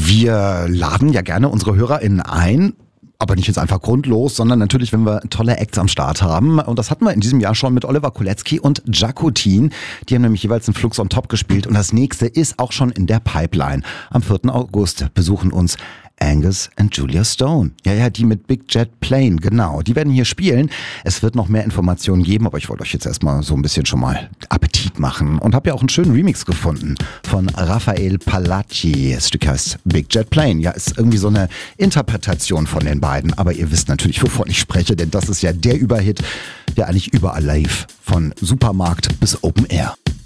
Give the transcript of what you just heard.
Wir laden ja gerne unsere HörerInnen ein. Aber nicht jetzt einfach grundlos, sondern natürlich, wenn wir tolle Acts am Start haben. Und das hatten wir in diesem Jahr schon mit Oliver Kolecki und Jakutin. Die haben nämlich jeweils einen Flux on Top gespielt. Und das nächste ist auch schon in der Pipeline. Am 4. August besuchen uns Angus und Julia Stone. Ja, die mit Big Jet Plane, genau. Die werden hier spielen. Es wird noch mehr Informationen geben, aber ich wollte euch jetzt erstmal so ein bisschen schon mal Appetit machen. Und habe ja auch einen schönen Remix gefunden von Rafael Palacci. Das Stück heißt Big Jet Plane. Ja, ist irgendwie so eine Interpretation von den beiden. Aber ihr wisst natürlich, wovon ich spreche, denn das ist ja der Überhit, der eigentlich überall live. Von Supermarkt bis Open Air.